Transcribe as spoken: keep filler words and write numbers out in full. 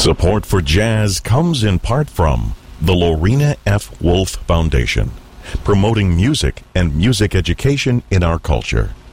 Support for jazz comes in part from the Lorena F. Wolf Foundation, promoting music and music education in our culture.